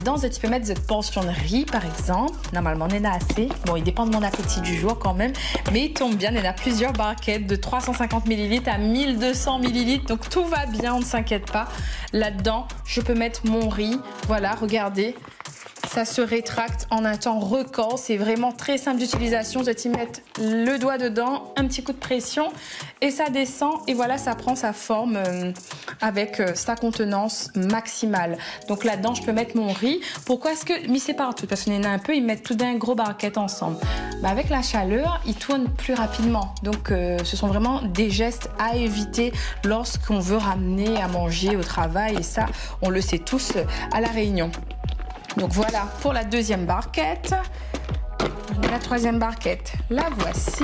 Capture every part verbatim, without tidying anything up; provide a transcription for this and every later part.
Dans ce, tu peux mettre cette portion de riz, par exemple. Normalement, on en a assez. Bon, il dépend de mon appétit du jour quand même. Mais il tombe bien, il y en a plusieurs barquettes de trois cent cinquante millilitres à mille deux cents millilitres. Donc, tout va bien, on ne s'inquiète pas. Là-dedans, je peux mettre mon riz. Voilà, regardez. Ça se rétracte en un temps record. C'est vraiment très simple d'utilisation. Vous allez y mettre le doigt dedans, un petit coup de pression et ça descend. Et voilà, ça prend sa forme euh, avec euh, sa contenance maximale. Donc là-dedans, je peux mettre mon riz. Pourquoi est-ce que mis partout? Parce qu'il y en a un peu, ils mettent tout d'un gros barquette ensemble. Bah, avec la chaleur, ils tournent plus rapidement. Donc euh, ce sont vraiment des gestes à éviter lorsqu'on veut ramener à manger au travail. Et ça, on le sait tous à La Réunion. Donc voilà pour la deuxième barquette. La troisième barquette, la voici.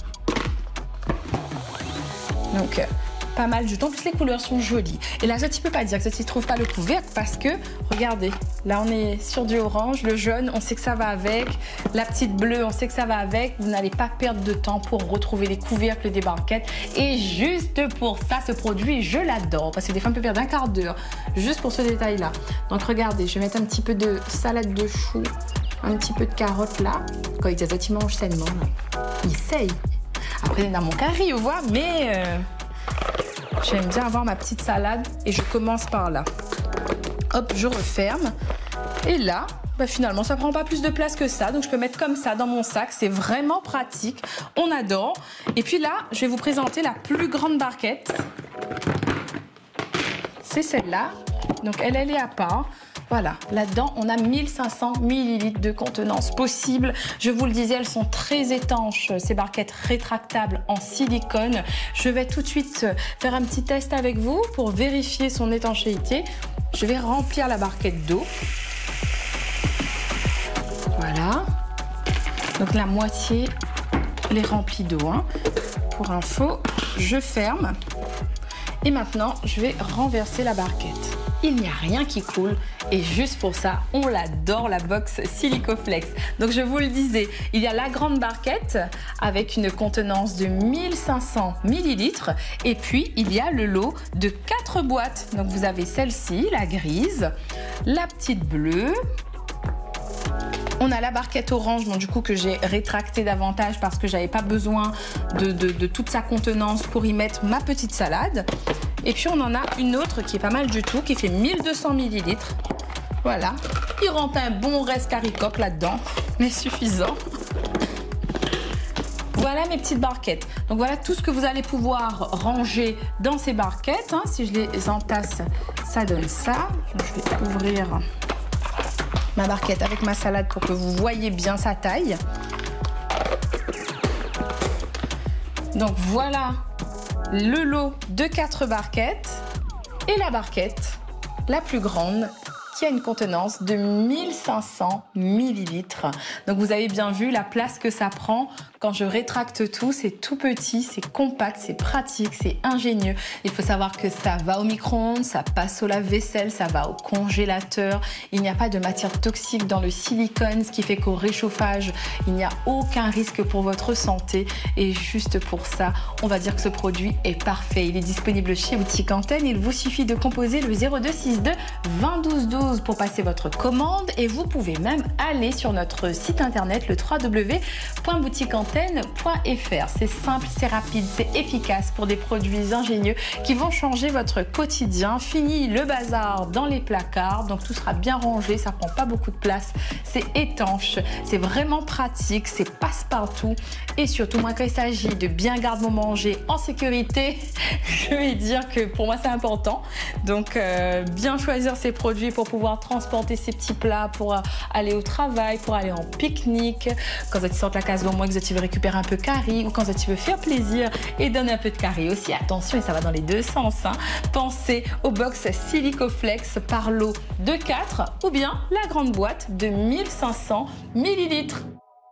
Donc pas mal du temps, en plus les couleurs sont jolies. Et là, je ne peux pas dire que tu ne trouves pas le couvercle parce que, regardez, là on est sur du orange, le jaune, on sait que ça va avec. La petite bleue, on sait que ça va avec. Vous n'allez pas perdre de temps pour retrouver les couvercles des barquettes. Et juste pour ça, ce produit, je l'adore. Parce que des fois, on peut perdre un quart d'heure juste pour ce détail-là. Donc regardez, je vais mettre un petit peu de salade de choux, un petit peu de carottes là. Quand ils disent, ils mangent sainement, ils essayent. Après, il y en a mon curry, vous voyez, mais... Euh... J'aime bien avoir ma petite salade et je commence par là. Hop, je referme. Et là, bah finalement, ça prend pas plus de place que ça. Donc, je peux mettre comme ça dans mon sac. C'est vraiment pratique. On adore. Et puis là, je vais vous présenter la plus grande barquette. C'est celle-là. Donc, elle, elle est à part. Voilà, là-dedans, on a mille cinq cents millilitres de contenance possible. Je vous le disais, elles sont très étanches, ces barquettes rétractables en silicone. Je vais tout de suite faire un petit test avec vous pour vérifier son étanchéité. Je vais remplir la barquette d'eau. Voilà. Donc la moitié, elle est remplie d'eau. Hein. Pour info, je ferme. Et maintenant, je vais renverser la barquette. Il n'y a rien qui coule et juste pour ça, on l'adore, la box Silicoflex. Donc je vous le disais, il y a la grande barquette avec une contenance de mille cinq cents millilitres et puis il y a le lot de quatre boîtes. Donc vous avez celle-ci, la grise, la petite bleue. On a la barquette orange, bon, du coup que j'ai rétracté davantage parce que j'avais pas besoin de, de, de toute sa contenance pour y mettre ma petite salade. Et puis on en a une autre qui est pas mal du tout, qui fait mille deux cents millilitres. Voilà, il rentre un bon rescaricoque là-dedans, mais suffisant. Voilà mes petites barquettes. Donc voilà tout ce que vous allez pouvoir ranger dans ces barquettes. Hein. Si je les entasse, ça donne ça. Je vais ouvrir ma barquette avec ma salade pour que vous voyez bien sa taille. Donc voilà le lot de quatre barquettes et la barquette la plus grande qui a une contenance de mille cinq cents millilitres. Donc vous avez bien vu la place que ça prend. Quand je rétracte tout, c'est tout petit, c'est compact, c'est pratique, c'est ingénieux. Il faut savoir que ça va au micro-ondes, ça passe au lave-vaisselle, ça va au congélateur. Il n'y a pas de matière toxique dans le silicone, ce qui fait qu'au réchauffage, il n'y a aucun risque pour votre santé. Et juste pour ça, on va dire que ce produit est parfait. Il est disponible chez Boutique Antenne. Il vous suffit de composer le zéro deux six-deux vingt douze douze pour passer votre commande. Et vous pouvez même aller sur notre site internet, le w w w point boutique antenne point f r. C'est simple, c'est rapide, c'est efficace pour des produits ingénieux qui vont changer votre quotidien. Fini le bazar dans les placards, donc tout sera bien rangé, ça prend pas beaucoup de place, c'est étanche, c'est vraiment pratique, c'est passe-partout et surtout moi quand il s'agit de bien garder mon manger en sécurité, je vais dire que pour moi c'est important. Donc euh, bien choisir ces produits pour pouvoir transporter ces petits plats, pour euh, aller au travail, pour aller en pique-nique, quand vous sortez de la case au moins que vous êtes récupérer un peu de curry ou quand tu veux faire plaisir et donner un peu de curry aussi. Attention, et ça va dans les deux sens. Hein. Pensez aux box Silicoflex par lot de quatre ou bien la grande boîte de mille cinq cents millilitres.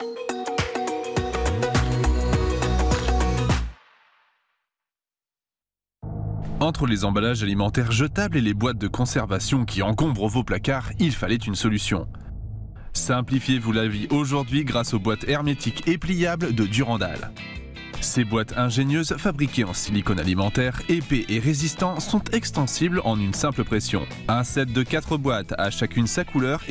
Entre les emballages alimentaires jetables et les boîtes de conservation qui encombrent vos placards, il fallait une solution. Simplifiez-vous la vie aujourd'hui grâce aux boîtes hermétiques et pliables de Durandal. Ces boîtes ingénieuses, fabriquées en silicone alimentaire, épais et résistants, sont extensibles en une simple pression. Un set de quatre boîtes a chacune sa couleur